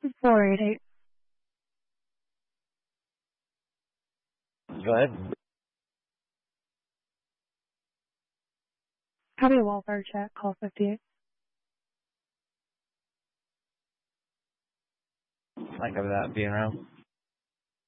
488. Go ahead. Copy a welfare check, call 58. I cover that being around.